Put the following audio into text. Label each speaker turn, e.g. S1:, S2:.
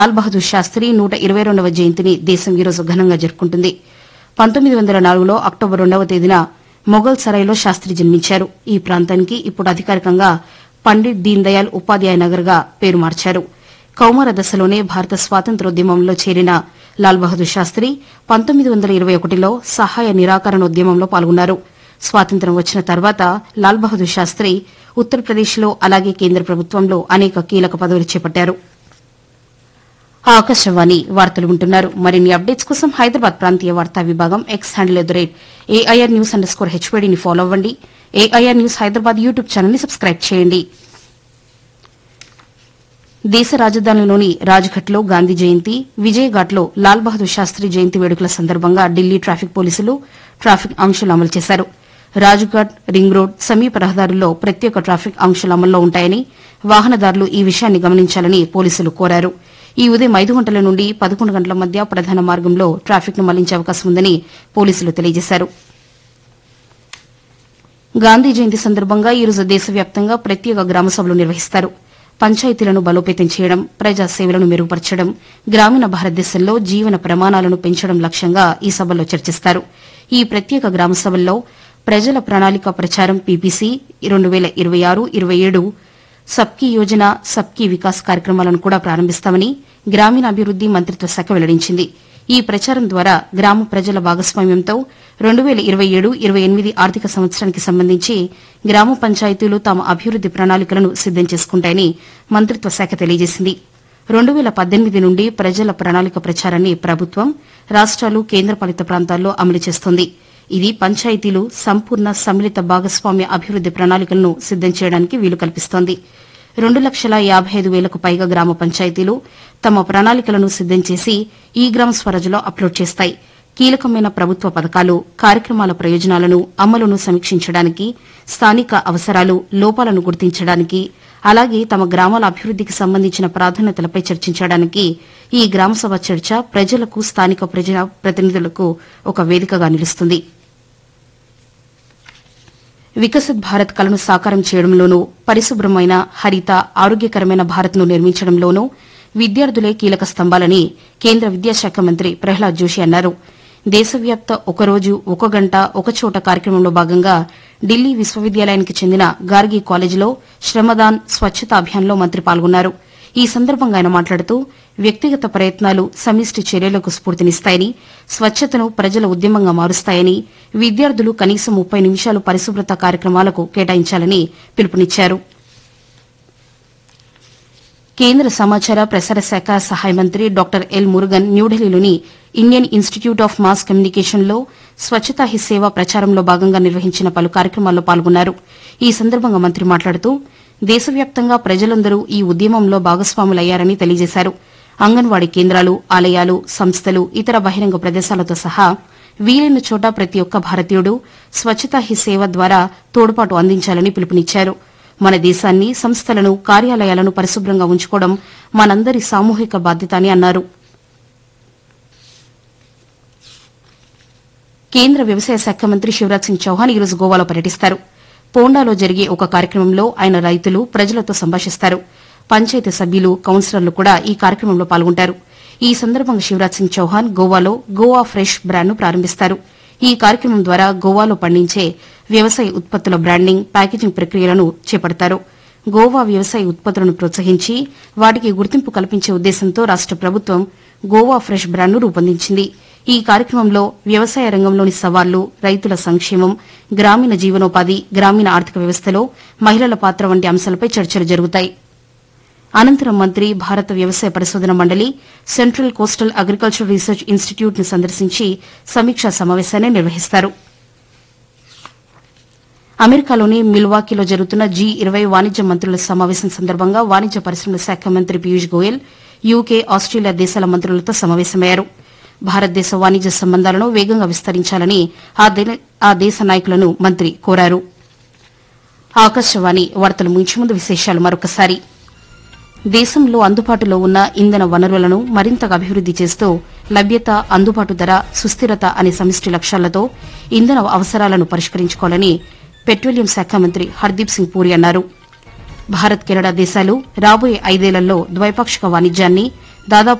S1: లాల్ బహదూర్ శాస్త్రి 122వ జయంతిని దేశం ఈరోజు ఘనంగా జరుపుకుంటుంది. 1904లో అక్టోబర్ 2వ తేదీన మొఘల్ సరాయ్లో శాస్త్రి జన్మించారు. ఈ ప్రాంతానికి ఇప్పుడు అధికారికంగా పండిట్ దీన్ దయాళ్ ఉపాధ్యాయ నగర్గా పేరు మార్చారు. కౌమార దశలోనే భారత స్వాతంత్ర్యోద్యమంలో చేరిన లాల్ బహదూర్ శాస్త్రి 1921లో సహాయ నిరాకరణోద్యమంలో పాల్గొన్నారు. స్వాతంత్ర్యం వచ్చిన తర్వాత లాల్ బహదూర్ శాస్త్రి ఉత్తరప్రదేశ్లో అలాగే కేంద్ర ప్రభుత్వంలో అనేక కీలక పదవులు చేపట్టారు. ఆకాశవాణి వార్తలు వింటున్నారు. మరిన్ని అప్డేట్స్ కోసం హైదరాబాద్ ప్రాంతీయ వార్తా విభాగం ఎక్స్ హ్యాండిల్ @AIR News_HPD ని ఫాలో అవ్వండి. AIR news Hyderabad YouTube channel ని సబ్స్క్రైబ్ చేయండి. దేశ రాజధానిలోని రాజ్ఘట్లో గాంధీ జయంతి, విజయఘాట్లో లాల్ బహదూర్ శాస్త్రి జయంతి వేడుకల సందర్భంగా ఢిల్లీ ట్రాఫిక్ పోలీసులు ట్రాఫిక్ ఆంక్షలు అమలు చేశారు. రాజ్ఘాట్, రింగ్ రోడ్, సమీప రహదారుల్లో ప్రత్యేక ట్రాఫిక్ ఆంక్షలు అమల్లో ఉంటాయని, వాహనదారులు ఈ విషయాన్ని గమనించాలని పోలీసులు కోరారు. ఈ ఉదయం 5 గంటల నుండి 11 గంటల మధ్య ప్రధాన మార్గంలో ట్రాఫిక్ను మళ్లించే అవకాశం ఉందని పోలీసులు తెలియజేశారు. గాంధీ జయంతి సందర్భంగా ఈరోజు దేశవ్యాప్తంగా ప్రత్యేక గ్రామసభలు నిర్వహిస్తారు. పంచాయతీలను బలోపేతం చేయడం, ప్రజాసేవలను మెరుగుపరచడం, గ్రామీణ భారతదేశంలో జీవన ప్రమాణాలను పెంచడం లక్ష్యంగా ఈ సభల్లో చర్చిస్తారు. ఈ ప్రత్యేక గ్రామసభల్లో ప్రజల ప్రణాళిక ప్రచారం పీపీసీ 2026-27, సబ్కీ యోజన, సబ్కీ వికాస్ కార్యక్రమాలను కూడా ప్రారంభిస్తామని గ్రామీణాభివృద్ది మంత్రిత్వ శాఖ వెల్లడించింది. ఈ ప్రచారం ద్వారా గ్రామ ప్రజల భాగస్వామ్యంతో 2027-28 ఆర్థిక సంవత్సరానికి సంబంధించి గ్రామ పంచాయతీలు తమ అభివృద్ది ప్రణాళికలను సిద్దం చేసుకుంటాయని మంత్రిత్వ శాఖ తెలియజేసింది. 2018 నుండి ప్రజల ప్రణాళిక ప్రచారాన్ని ప్రభుత్వం, రాష్ట్రాలు, కేంద్రపాలిత ప్రాంతాల్లో అమలు చేస్తోంది. ఇది పంచాయతీలు సంపూర్ణ సమ్మిళిత భాగస్వామ్య అభివృద్ది ప్రణాళికలను సిద్దం చేయడానికి వీలు కల్పిస్తోంది. 2,55,000కు పైగా గ్రామ పంచాయతీలు తమ ప్రణాళికలను సిద్దం చేసి ఈ గ్రామ స్వరాజ్లో అప్లోడ్ చేస్తాయి. కీలకమైన ప్రభుత్వ పథకాలు, కార్యక్రమాల ప్రయోజనాలను, అమలును సమీక్షించడానికి, స్థానిక అవసరాలు, లోపాలను గుర్తించడానికి, అలాగే తమ గ్రామాల అభివృద్దికి సంబంధించిన ప్రాధాన్యతలపై చర్చించడానికి ఈ గ్రామసభ చర్చ ప్రజలకు, స్థానిక ప్రజా ప్రతినిధులకు ఒక వేదికగా నిలుస్తుంది. వికసిత్ భారత్ కలను సాకారం చేయడంలోనూ, పరిశుభ్రమైన, హరిత, ఆరోగ్యకరమైన భారత్ను నిర్మించడంలోనూ విద్యార్థులే కీలక స్తంభాలని కేంద్ర విద్యాశాఖ మంత్రి ప్రహ్లాద్ జోషి అన్నారు. దేశవ్యాప్త ఒకరోజు ఒక గంట ఒకచోట కార్యక్రమంలో భాగంగా ఢిల్లీ విశ్వవిద్యాలయానికి చెందిన గార్గి కాలేజీలో శ్రమదాన్ స్వచ్ఛత అభియాన్లో మంత్రి పాల్గొన్నారు. ఈ సందర్భంగా ఆయన మాట్లాడుతూ వ్యక్తిగత ప్రయత్నాలు సమిష్టి చర్యలకు స్ఫూర్తినిస్తాయని, స్వచ్ఛతను ప్రజల ఉద్యమంగా మారుస్తాయని, విద్యార్థులు కనీసం 30 నిమిషాలు పరిశుభ్రత కార్యక్రమాలకు కేటాయించాలని పిలుపునిచ్చారు. కేంద్ర సమాచార ప్రసార శాఖ సహాయ మంత్రి డాక్టర్ ఎల్ మురుగన్ న్యూఢిల్లీలోని ఇండియన్ ఇన్స్టిట్యూట్ ఆఫ్ మాస్ కమ్యూనికేషన్లో స్వచ్ఛతా హీ సేవ ప్రచారంలో భాగంగా నిర్వహించిన పలు కార్యక్రమాల్లో పాల్గొన్నారు. ఈ సందర్భంగా మంత్రి మాట్లాడుతూ దేశవ్యాప్తంగా ప్రజలందరూ ఈ ఉద్యమంలో భాగస్వాములయ్యారని తెలియజేశారు. అంగన్వాడీ కేంద్రాలు, ఆలయాలు, సంస్థలు, ఇతర బహిరంగ ప్రదేశాలతో సహా వీలైన చోట ప్రతి ఒక్క భారతీయుడు స్వచ్ఛతా హీ సేవ ద్వారా తోడ్పాటు అందించాలని పిలుపునిచ్చారు. మన దేశాన్ని, సంస్థలను, కార్యాలయాలను పరిశుభ్రంగా ఉంచుకోవడం మనందరి సామూహిక బాధ్యత అని అన్నారు. కేంద్ర వ్యవసాయ శాఖ మంత్రి శివరాజ్ సింగ్ చౌహాన్ ఈరోజు గోవాలో పర్యటిస్తారు. పోండాలో జరిగే ఒక కార్యక్రమంలో ఆయన రైతులు, ప్రజలతో సంభాషిస్తారు. పంచాయతీ సభ్యులు, కౌన్సిలర్లు కూడా ఈ కార్యక్రమంలో పాల్గొంటారు. ఈ సందర్భంగా శివరాజ్ సింగ్ చౌహాన్ గోవాలో గోవా ఫ్రెష్ బ్రాండ్ను ప్రారంభిస్తారు. ఈ కార్యక్రమం ద్వారా గోవాలో పండించే వ్యవసాయ ఉత్పత్తుల బ్రాండింగ్, ప్యాకేజింగ్ ప్రక్రియలను చేపడతారు. గోవా వ్యవసాయ ఉత్పత్తులను ప్రోత్సహించి వాటికి గుర్తింపు కల్పించే ఉద్దేశంతో రాష్ట ప్రభుత్వం గోవా ఫ్రెష్ బ్రాండ్ను రూపొందించింది. ఈ కార్యక్రమంలో వ్యవసాయ రంగంలోని సవాళ్లు, రైతుల సంక్షేమం, గ్రామీణ జీవనోపాధి, గ్రామీణ ఆర్థిక వ్యవస్థలో మహిళల పాత్ర వంటి అంశాలపై చర్చలు జరుగుతాయి. అనంతరం మంత్రి భారత వ్యవసాయ పరిశోధన మండలి, central coastal agriculture research institute ను సందర్శించి సమీక్షా సమావేశాన్ని నిర్వహిస్తారు. అమెరికాలోని మిల్వాకీలో జరుగుతున్న G20 వాణిజ్య మంత్రుల సమావేశం సందర్భంగా వాణిజ్య పరిశ్రమల శాఖ మంత్రి పీయూష్ గోయల్ యూకే, ఆస్ట్రేలియా దేశాల మంత్రులతో సమావేశమయ్యారు. భారతదేశ వాణిజ్య సంబంధాలను వేగంగా విస్తరించాలని ఆ దేశ నాయకులను మంత్రి కోరారు. ఆకాశవాణి వార్తలు ముగించే ముందు విశేషాలు మరొకసారి. దేశంలో అందుబాటులో ఉన్న ఇంధన వనరులను మరింతగా అభివృద్ది చేస్తూ లభ్యత, అందుబాటు ధర, సుస్థిరత అనే సమిష్టి లక్ష్యాలతో ఇంధన అవసరాలను పరిష్కరించుకోవాలని పెట్రోలియం శాఖ మంత్రి హర్దీప్ సింగ్ పూరి అన్నారు. భారత్, కెనడా దేశాలు రాబోయే 5 ఏళ్లలో ద్వైపాక్షిక వాణిజ్యాన్ని దాదాపు